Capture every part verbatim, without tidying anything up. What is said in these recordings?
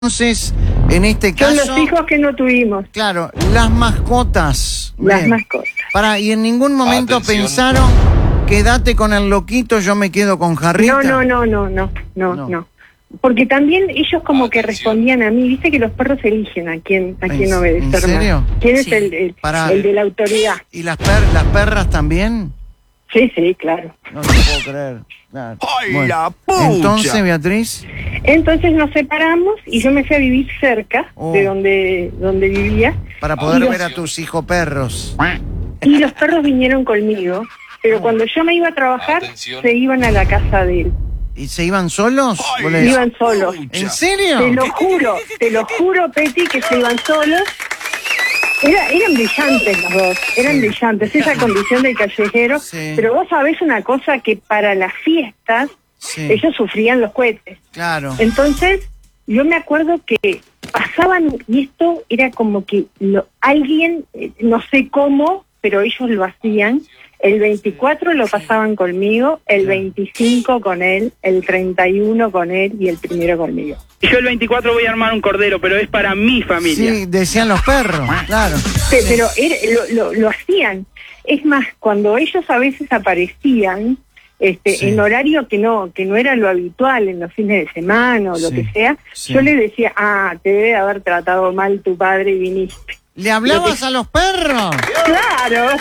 Entonces, en este Son caso... los hijos que no tuvimos. Claro, las mascotas. Las Bien. mascotas. Para, y en ningún momento Atención. pensaron, quédate con el loquito, yo me quedo con Jarrita. No, no, no, no, no, no, No. no. Porque también ellos como que Atención. respondían a mí. Viste que los perros eligen a quién, a quién ¿En- obedecer en serio? más. ¿Quién es Sí. el, el, Para- el de la autoridad? ¿Y las, per las perras también? Sí, sí, claro. No te puedo creer. Claro. ¡Ay, Bueno, la pucha! entonces, Beatriz, Entonces nos separamos y yo me fui a vivir cerca Oh. de donde, donde vivía. para poder Y los- ver a tus hijos perros. Y los perros vinieron conmigo. Pero Oh. cuando yo me iba a trabajar, Atención. se iban a la casa de él. ¿Y se iban solos? Ay, ¿Vos le- Iban solos. ¿En serio? Te lo juro, te lo juro, Peti, que se iban solos. Era, eran brillantes los dos, eran Sí. brillantes, esa condición del callejero. Sí. Pero vos sabés una cosa, que para las fiestas Sí, ellos sufrían los cohetes. claro. Entonces, yo me acuerdo que pasaban, y esto era como que lo, alguien, eh, no sé cómo, pero ellos lo hacían. El veinticuatro lo pasaban conmigo, el veinticinco con él, el treinta y uno con él y el primero conmigo. Yo el veinticuatro voy a armar un cordero, pero es para mi familia. Sí, decían los perros, claro. Pe- Pero era- lo, lo, lo hacían. Es más, cuando ellos a veces aparecían este, Sí. en horario que no que no era lo habitual, en los fines de semana o lo Sí, que sea, sí. yo les decía, ah, te debe haber tratado mal tu padre y viniste. ¿Le hablabas a los perros? ¡Claro!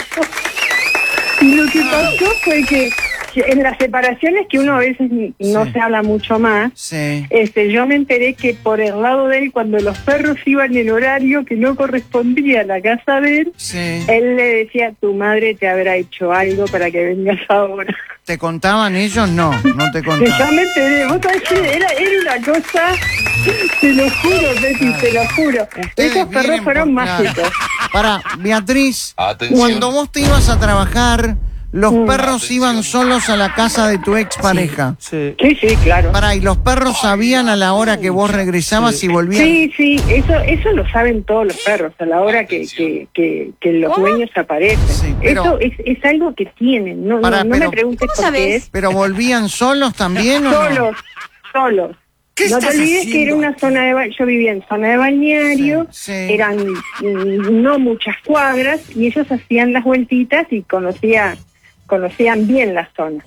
Y lo que pasó fue que que en las separaciones, que uno a veces no Sí. se habla mucho más, Sí. este, yo me enteré que por el lado de él, cuando los perros iban en horario que no correspondía a la casa de él, Sí. él le decía, tu madre te habrá hecho algo para que vengas ahora. ¿Te contaban ellos? No, no te Que ya contaban. me enteré, vos sabés que era, era una cosa, te lo juro, Betty, te lo juro. Ustedes Esos perros vienen fueron por- claro. mágicos. Para, Beatriz, Atención. cuando vos te ibas a trabajar, los Mm. perros Atención. iban solos a la casa de tu expareja. Sí. Sí, sí, claro. Para, ¿y los perros sabían a la hora que vos regresabas y volvían? Sí, sí, eso eso lo saben todos los perros a la hora que, que, que, que los dueños aparecen. Sí, pero- Eso es, es algo que tienen, no, Pará, no, no pero- me preguntes por qué es. ¿Pero volvían solos también o no? Solos, solos. ¿Qué No te estás olvides que era haciendo? una zona de ba- yo vivía en zona de balneario, Sí, sí. eran mm, no muchas cuadras y ellos hacían las vueltitas y conocía conocían bien la zona.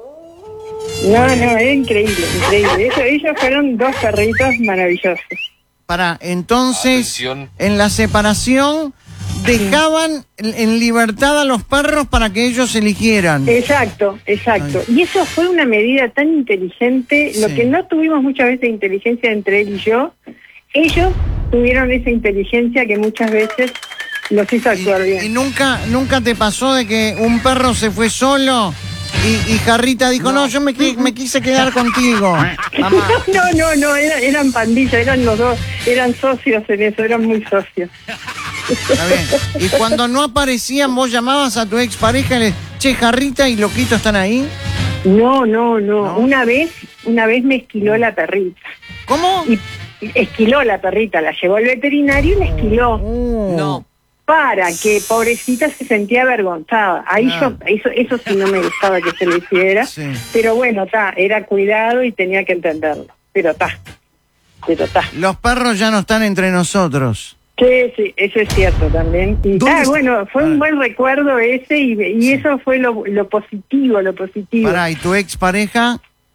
No, no, era increíble, increíble. Eso, ellos fueron dos perritos maravillosos. Para, entonces, Atención. en la separación, dejaban en en libertad a los perros para que ellos eligieran. Exacto, exacto. Y eso fue una medida tan inteligente, lo Sí. que no tuvimos muchas veces inteligencia entre él y yo, ellos tuvieron esa inteligencia que muchas veces los hizo actuar Y, y bien. nunca nunca te pasó de que un perro se fue solo y, y Jarrita dijo, no, yo me, qui- me quise quedar contigo. Mamá. No, no, no, era- eran pandillas, eran los dos, eran socios en eso, eran muy socios. Está bien. Y cuando no aparecían, vos llamabas a tu expareja y le, che, Jarrita y Loquito están ahí. No, no, no, ¿No? una vez, una vez me esquiló la perrita. ¿Cómo? Y esquiló la perrita, la llevó al veterinario y la esquiló. Uh, No. Para que pobrecita se sentía avergonzada. Ahí Claro. yo, eso, eso sí no me gustaba que se le hiciera. Sí. Pero bueno, está, era cuidado y tenía que entenderlo. Pero está, pero está. Los perros ya no están entre nosotros. Sí, sí, eso es cierto también. Y ¿Dónde ah, está? bueno, fue Ah. un buen recuerdo ese y, y eso fue lo, lo positivo, lo positivo. Pará, ¿y tu expareja?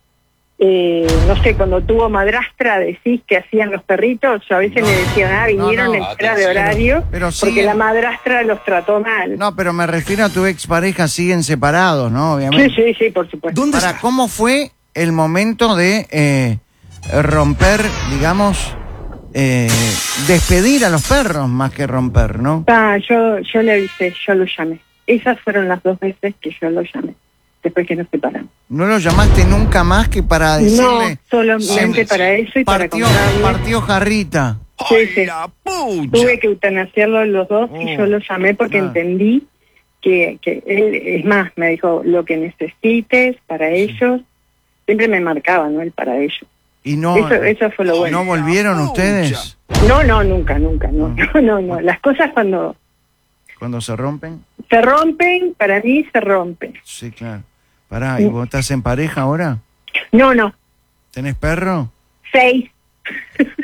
Eh, no sé, cuando tuvo madrastra, decís que hacían los perritos, yo a veces No. me decían, ah, vinieron No, no. en fuera de Atención. horario, Pero porque siguen- la madrastra los trató mal. No, pero me refiero a tu expareja, siguen separados, ¿no? Sí, Obviamente. sí, sí, por supuesto. Para, ¿cómo fue el momento de eh, romper, digamos, eh, despedir a los perros más que romper, ¿no? Ah, yo, yo le avisé, yo lo llamé. Esas fueron las dos veces que yo lo llamé, después que nos separamos. ¿No lo llamaste nunca más que para No, decirle... solamente Sí. para eso y para partió, contarle. partió Jarrita? Sí, ¡Ay, sí. la pucha! Tuve que eutanasiarlo los dos y Oh, yo lo llamé porque claro. entendí que, que él, es más, me dijo, lo que necesites para ellos, siempre me marcaba, ¿no? El para ellos. Y no, Eso, eso fue lo bueno. ¿no volvieron Pucha. ustedes No, no, nunca, nunca, no, no, no, no. Las cosas cuando cuando se rompen? se rompen, para mí se rompen. Sí, claro. Pará, ¿y vos estás en pareja ahora? No, no, ¿Tenés perro? seis.